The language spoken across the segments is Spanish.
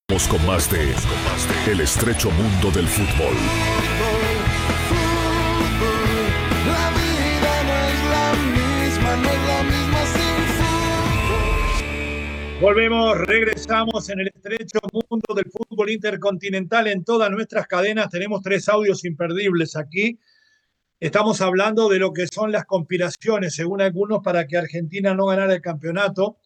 Con más de El estrecho mundo del fútbol. La vida no es la misma sin fútbol. Volvemos, regresamos en el estrecho mundo del fútbol intercontinental en todas nuestras cadenas. Tenemos 3 audios imperdibles aquí. Estamos hablando de lo que son las conspiraciones, según algunos, para que Argentina no ganara el campeonato.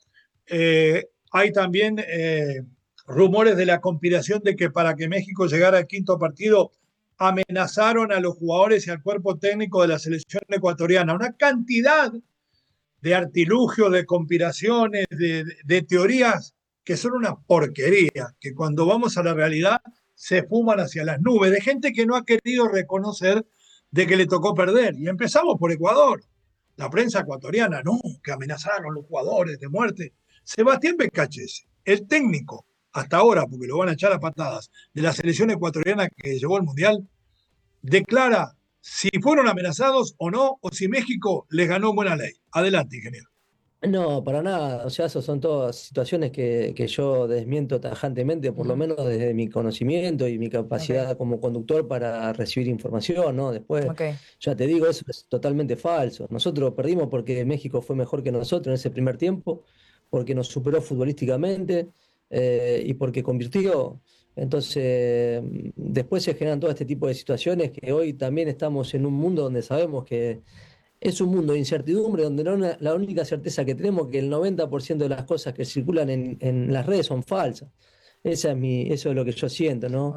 Hay también rumores de la conspiración de que para que México llegara al 5.º partido amenazaron a los jugadores y al cuerpo técnico de la selección ecuatoriana. Una cantidad de artilugios, de conspiraciones, de teorías que son una porquería, que cuando vamos a la realidad se fuman hacia las nubes, de gente que no ha querido reconocer de que le tocó perder. Y empezamos por Ecuador. La prensa ecuatoriana, no, que amenazaron los jugadores de muerte. Sebastián Becachese, el técnico, hasta ahora, porque lo van a echar a patadas, de la selección ecuatoriana que llevó al Mundial, declara si fueron amenazados o no, o si México les ganó buena ley. Adelante, ingeniero. No, para nada. O sea, esas son todas situaciones que yo desmiento tajantemente, por lo menos desde mi conocimiento y mi capacidad como conductor para recibir información, ¿no? Después, ya te digo, eso es totalmente falso. Nosotros perdimos porque México fue mejor que nosotros en ese primer tiempo, porque nos superó futbolísticamente y porque convirtió. Entonces, después se generan todo este tipo de situaciones que hoy también estamos en un mundo donde sabemos que es un mundo de incertidumbre donde la única certeza que tenemos es que el 90% de las cosas que circulan en las redes son falsas. Eso es lo que yo siento, ¿no?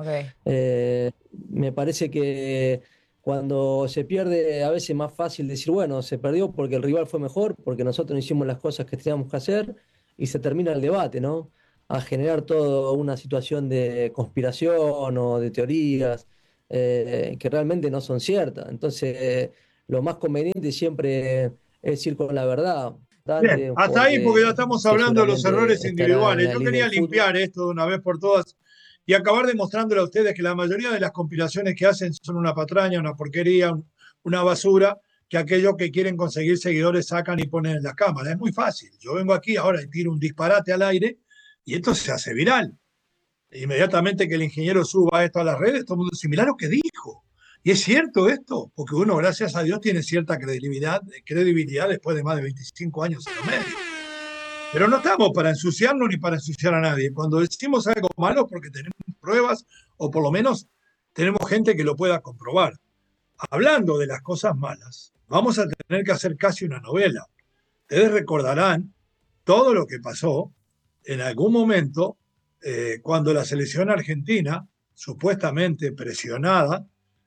Me parece que cuando se pierde, a veces es más fácil decir, bueno, se perdió porque el rival fue mejor, porque nosotros no hicimos las cosas que teníamos que hacer, y se termina el debate, ¿no? A generar toda una situación de conspiración o de teorías que realmente no son ciertas. Entonces, lo más conveniente siempre es ir con la verdad. Bien, hasta ahí porque ya estamos hablando de los errores individuales. Yo quería limpiar esto de una vez por todas y acabar demostrándole a ustedes que la mayoría de las conspiraciones que hacen son una patraña, una porquería, una basura, que aquellos que quieren conseguir seguidores sacan y ponen en las cámaras. Es muy fácil. Yo vengo aquí ahora y tiro un disparate al aire y esto se hace viral. Inmediatamente que el ingeniero suba esto a las redes, todo el mundo dice, mirá lo que dijo. Y es cierto esto, porque uno, gracias a Dios, tiene cierta credibilidad después de más de 25 años en los medios. Pero no estamos para ensuciarnos ni para ensuciar a nadie. Cuando decimos algo malo, porque tenemos pruebas, o por lo menos tenemos gente que lo pueda comprobar. Hablando de las cosas malas, vamos a tener que hacer casi una novela. Ustedes recordarán todo lo que pasó en algún momento cuando la selección argentina, supuestamente presionada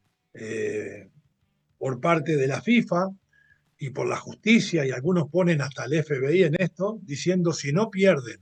por parte de la FIFA y por la justicia, y algunos ponen hasta el FBI en esto, diciendo si no pierden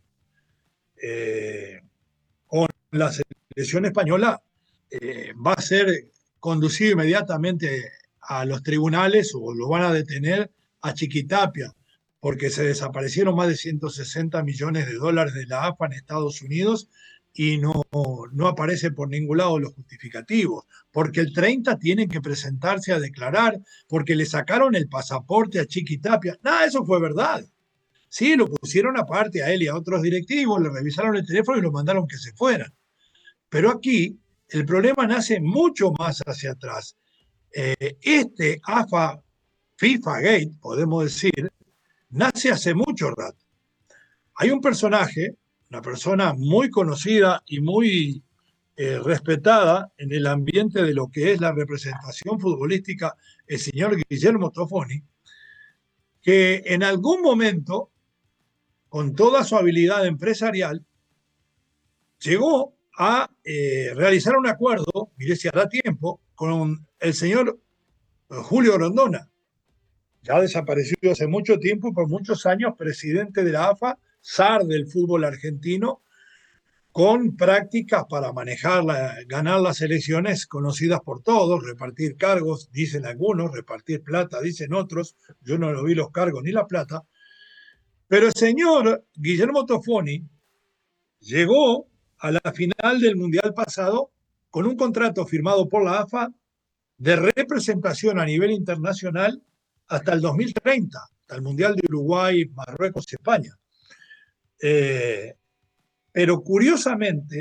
con la selección española, va a ser conducido inmediatamente a los tribunales o lo van a detener a Chiquitapia, porque se desaparecieron más de 160 millones de dólares de la AFA en Estados Unidos y no aparece por ningún lado los justificativos, porque el 30 tienen que presentarse a declarar, porque le sacaron el pasaporte a Chiquitapia. Nada, eso fue verdad. Sí, lo pusieron aparte a él y a otros directivos, le revisaron el teléfono y lo mandaron que se fueran. Pero aquí el problema nace mucho más hacia atrás. Este AFA, FIFA Gate, podemos decir, nace hace mucho rato. Hay un personaje, una persona muy conocida y muy respetada en el ambiente de lo que es la representación futbolística, el señor Guillermo Tofoni, que en algún momento, con toda su habilidad empresarial, llegó a realizar un acuerdo, mire si hará tiempo, con el señor Julio Grondona, ya desaparecido hace mucho tiempo, por muchos años presidente de la AFA, zar del fútbol argentino, con prácticas para ganar las elecciones conocidas por todos, repartir cargos, dicen algunos, repartir plata, dicen otros, yo no lo vi los cargos ni la plata, pero el señor Guillermo Tofoni llegó a la final del Mundial pasado con un contrato firmado por la AFA de representación a nivel internacional hasta el 2030, hasta el Mundial de Uruguay, Marruecos y España. Pero curiosamente,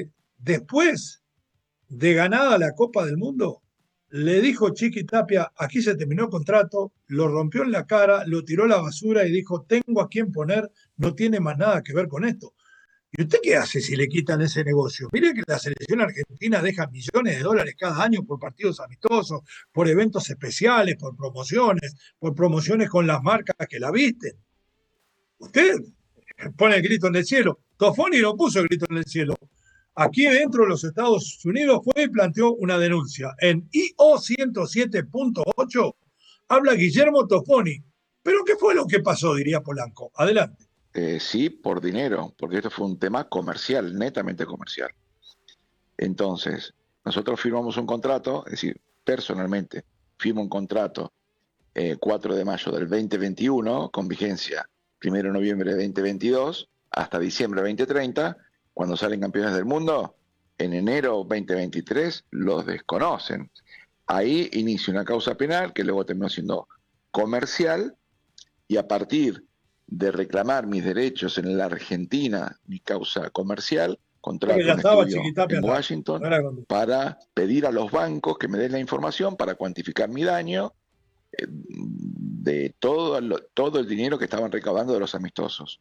después de ganada la Copa del Mundo, le dijo Chiqui Tapia, aquí se terminó el contrato, lo rompió en la cara, lo tiró a la basura y dijo, tengo a quién poner, no tiene más nada que ver con esto. ¿Y usted qué hace si le quitan ese negocio? Mire que la selección argentina deja millones de dólares cada año por partidos amistosos, por eventos especiales, por promociones con las marcas que la visten. Usted pone el grito en el cielo. Toffoni no puso el grito en el cielo. Aquí dentro de los Estados Unidos fue y planteó una denuncia. En IO 107.8 habla Guillermo Toffoni. ¿Pero qué fue lo que pasó, diría Polanco? Adelante. Sí, por dinero, porque esto fue un tema comercial, netamente comercial. Entonces, nosotros firmamos un contrato, es decir, personalmente, firmo un contrato 4 de mayo del 2021, con vigencia 1 de noviembre de 2022, hasta diciembre de 2030, cuando salen campeones del mundo, en enero 2023 los desconocen. Ahí inicia una causa penal que luego terminó siendo comercial, y a partir de reclamar mis derechos en la Argentina, mi causa comercial, contrato un estudio en Washington para pedir a los bancos que me den la información para cuantificar mi daño de todo el dinero que estaban recaudando de los amistosos.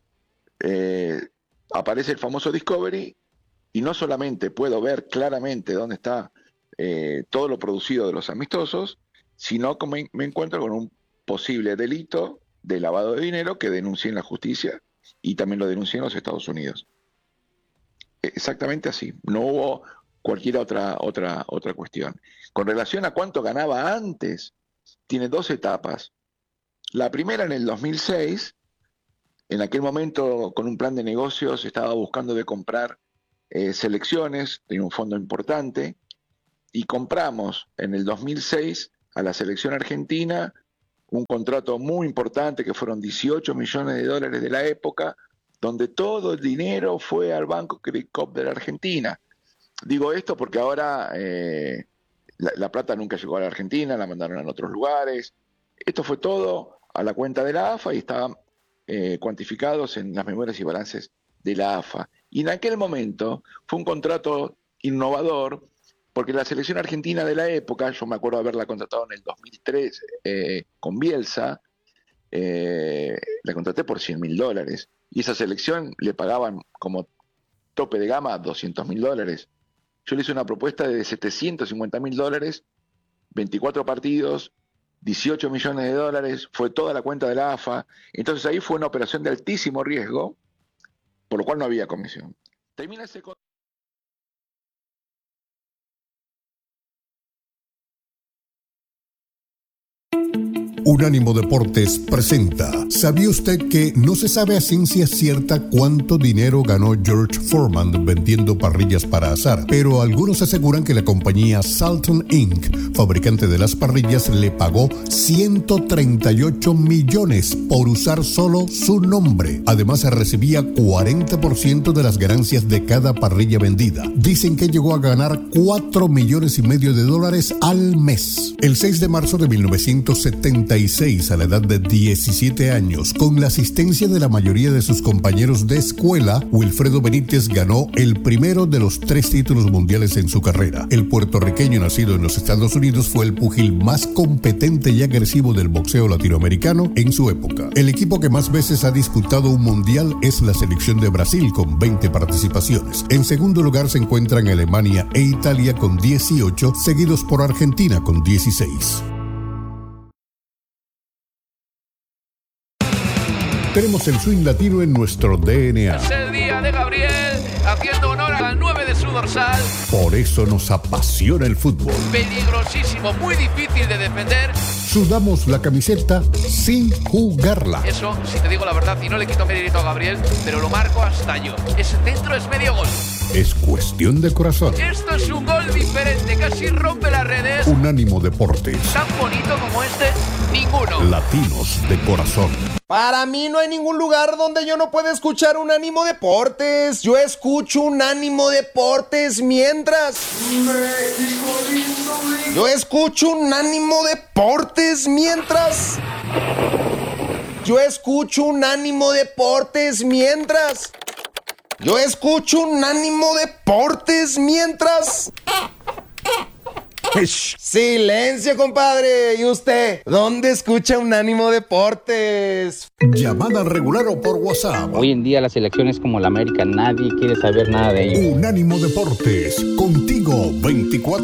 Aparece el famoso Discovery y no solamente puedo ver claramente dónde está todo lo producido de los amistosos, sino que me encuentro con un posible delito de lavado de dinero que denuncié en la justicia y también lo denuncié en los Estados Unidos. Exactamente así, no hubo cualquier otra cuestión. Con relación a cuánto ganaba antes, tiene 2 etapas. La primera en el 2006, en aquel momento con un plan de negocios estaba buscando de comprar selecciones, tenía un fondo importante, y compramos en el 2006 a la selección argentina un contrato muy importante que fueron 18 millones de dólares de la época, donde todo el dinero fue al Banco Credit Corp de la Argentina. Digo esto porque ahora la plata nunca llegó a la Argentina, la mandaron a otros lugares. Esto fue todo a la cuenta de la AFA y estaban cuantificados en las memorias y balances de la AFA. Y en aquel momento fue un contrato innovador, porque la selección argentina de la época, yo me acuerdo de haberla contratado en el 2003 con Bielsa, la contraté por $100.000, y esa selección le pagaban como tope de gama $200.000. Yo le hice una propuesta de $750.000, 24 partidos, 18 millones de dólares, fue toda la cuenta de la AFA. Entonces ahí fue una operación de altísimo riesgo, por lo cual no había comisión. Termina ese contrato. Unánimo Deportes presenta. ¿Sabía usted que no se sabe a ciencia cierta cuánto dinero ganó George Foreman vendiendo parrillas para asar? Pero algunos aseguran que la compañía Salton Inc., fabricante de las parrillas, le pagó 138 millones por usar solo su nombre. Además, recibía 40% de las ganancias de cada parrilla vendida. Dicen que llegó a ganar $4,5 millones al mes. El 6 de marzo de 1976, a la edad de 17 años, con la asistencia de la mayoría de sus compañeros de escuela, Wilfredo Benítez ganó el primero de los 3 títulos mundiales en su carrera. El puertorriqueño nacido en los Estados Unidos fue el púgil más competente y agresivo del boxeo latinoamericano en su época. El equipo que más veces ha disputado un mundial es la selección de Brasil, con 20 participaciones. En segundo lugar se encuentran Alemania e Italia con 18, seguidos por Argentina con 16. Tenemos el swing latino en nuestro DNA. Es el día de Gabriel, haciendo honor al 9 de su dorsal. Por eso nos apasiona el fútbol. Peligrosísimo, muy difícil de defender. Sudamos la camiseta sin jugarla. Eso, si te digo la verdad, y no le quito mérito a Gabriel, pero lo marco hasta yo. Ese centro es medio gol. Es cuestión de corazón. Esto es un gol diferente, casi rompe las redes. Unánimo Deportes. Tan bonito como este, ninguno. Latinos de corazón. Para mí no hay ningún lugar donde yo no pueda escuchar Unánimo Deportes. Yo escucho Unánimo Deportes mientras... México lindo. Yo escucho Unánimo Deportes mientras... Yo escucho Unánimo Deportes mientras... Yo escucho Unánimo Deportes mientras... Silencio, compadre. ¿Y usted? ¿Dónde escucha Unánimo Deportes? Llamada regular o por WhatsApp. Hoy en día las elecciones como la América, nadie quiere saber nada de ellos. Unánimo Deportes, contigo 24